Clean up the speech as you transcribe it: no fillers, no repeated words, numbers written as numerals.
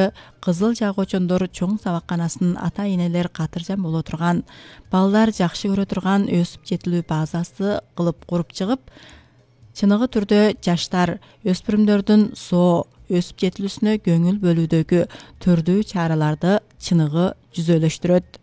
көчкүндө кызыл жагуучондор чоң сабакканасынын ата-энелер катыржан боло турган, балдар жакшы көрө турган өсүп жетилүү базасы кылып куруп чыгып, чыныгы түрдө жаштар өспүрүмдөрдүн соо өсүп жетилүүсүнө көңүл бөлүүдөгү түрдүү чараларды чыныгы жүзөлөштүрөт.